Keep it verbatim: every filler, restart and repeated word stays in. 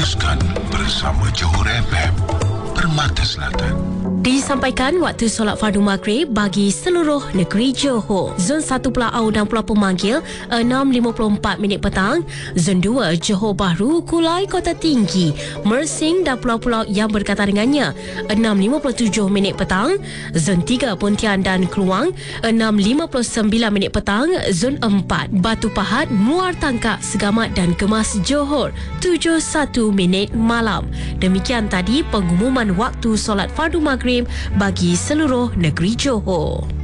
teruskan bersama Johor F M, Permata Selatan. Disampaikan waktu solat fardu maghrib bagi seluruh negeri Johor. Zon satu Pulau dan Pulau Pemanggil enam lima puluh empat minit petang. Zon dua Johor Bahru, Kulai, Kota Tinggi, Mersing dan pulau-pulau yang berdekatan dengannya enam lima puluh tujuh minit petang. Zon tiga Pontian dan Keluang enam lima puluh sembilan minit petang. Zon empat Batu Pahat, Muar Tangkak, Segamat dan Kemas Johor tujuh puluh satu minit malam. Demikian tadi pengumuman waktu solat fardu maghrib bagi seluruh negeri Johor.